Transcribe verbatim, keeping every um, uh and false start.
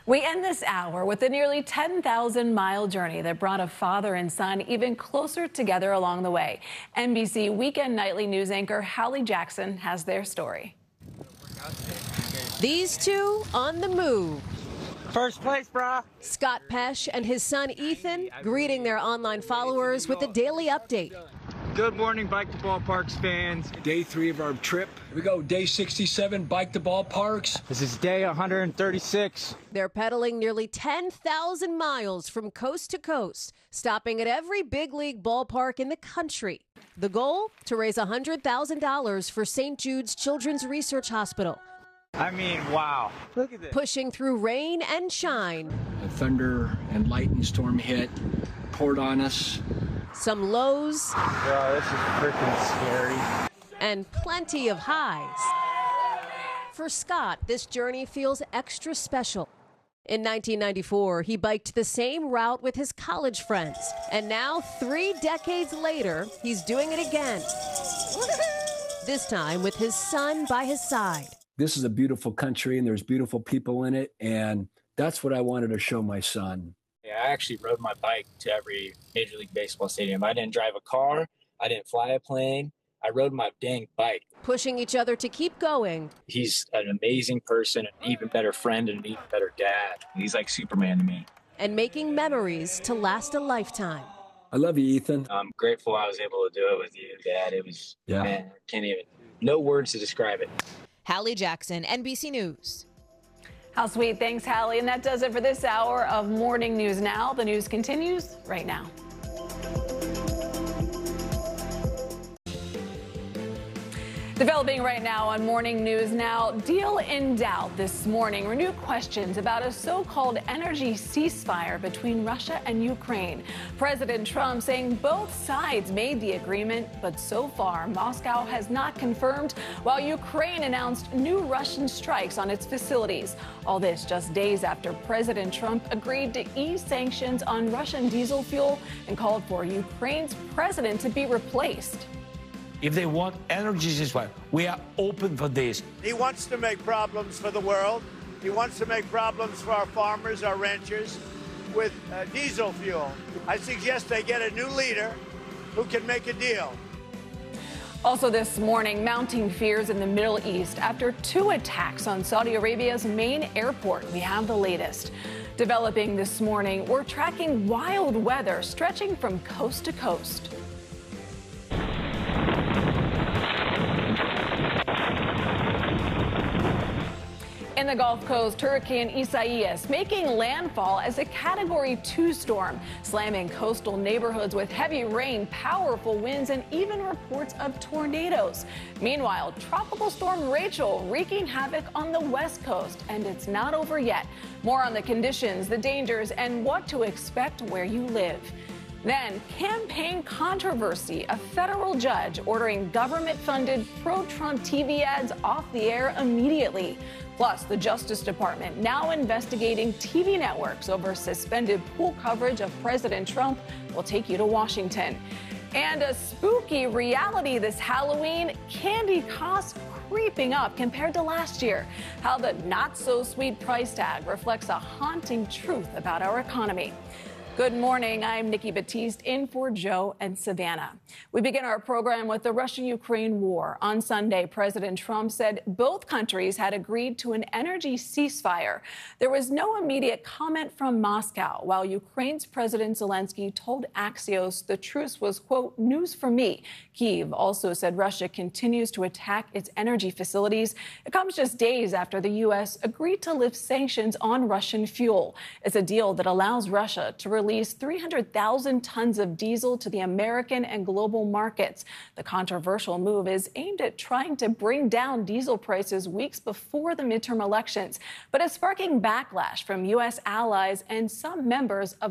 We end this hour with a nearly ten thousand mile journey that brought a father and son even closer together along the way. N B C Weekend Nightly News anchor Hallie Jackson has their story. These two on the move. First place, brah. Scott Pesh and his son Ethan greeting their online followers with a daily update. Good morning, Bike to Ballparks fans. Day three of our trip. Here we go, day sixty-seven, Bike to Ballparks. This is day one hundred thirty-six. They're pedaling nearly ten thousand miles from coast to coast, stopping at every big league ballpark in the country. The goal? To raise one hundred thousand dollars for Saint Jude's Children's Research Hospital. I mean, wow. Look at this. Pushing through rain and shine. A thunder and lightning storm hit, poured on us. Some lows. Bro, this is freaking scary. And plenty of highs. For Scott, this journey feels extra special. In nineteen ninety-four, he biked the same route with his college friends. And now, three decades later, he's doing it again. This time with his son by his side. This is a beautiful country and there's beautiful people in it. And that's what I wanted to show my son. Yeah, I actually rode my bike to every Major League Baseball stadium. I didn't drive a car. I didn't fly a plane. I rode my dang bike. Pushing each other to keep going. He's an amazing person, an even better friend, and an even better dad. He's like Superman to me. And making memories to last a lifetime. I love you, Ethan. I'm grateful I was able to do it with you, Dad. It was, yeah. man, I can't even, no words to describe it. Hallie Jackson, N B C News. How sweet. Thanks, Hallie. And that does it for this hour of Morning News Now. The news continues right now. Developing right now on Morning News Now, deal in doubt this morning. Renewed questions about a so-called energy ceasefire between Russia and Ukraine. President Trump saying both sides made the agreement, but so far Moscow has not confirmed, while Ukraine announced new Russian strikes on its facilities. All this just days after President Trump agreed to ease sanctions on Russian diesel fuel and called for Ukraine's president to be replaced. If they want energy ceasefire, we are open for this. He wants to make problems for the world. He wants to make problems for our farmers, our ranchers, with uh, diesel fuel. I suggest they get a new leader who can make a deal. Also this morning, mounting fears in the Middle East after two attacks on Saudi Arabia's main airport. We have the latest. Developing this morning, we're tracking wild weather stretching from coast to coast. In the Gulf Coast, Hurricane Isaias making landfall as a Category two storm, slamming coastal neighborhoods with heavy rain, powerful winds, and even reports of tornadoes. Meanwhile, Tropical Storm Rachel wreaking havoc on the West Coast, and it's not over yet. More on the conditions, the dangers, and what to expect where you live. Then, campaign controversy. A federal judge ordering government-funded pro-Trump T V ads off the air immediately. Plus, the Justice Department now investigating T V networks over suspended pool coverage of President Trump. We'll take you to Washington. And a spooky reality this Halloween, candy costs creeping up compared to last year. How the not-so-sweet price tag reflects a haunting truth about our economy. Good morning. I'm Nikki Batiste in for Joe and Savannah. We begin our program with the Russia-Ukraine war. On Sunday, President Trump said both countries had agreed to an energy ceasefire. There was no immediate comment from Moscow, while Ukraine's President Zelensky told Axios the truce was, quote, news for me. Kyiv also said Russia continues to attack its energy facilities. It comes just days after the U S agreed to lift sanctions on Russian fuel. It's a deal that allows Russia to release Release three hundred thousand tons of diesel to the American and global markets. The controversial move is aimed at trying to bring down diesel prices weeks before the midterm elections, but is sparking backlash from U S allies and some members of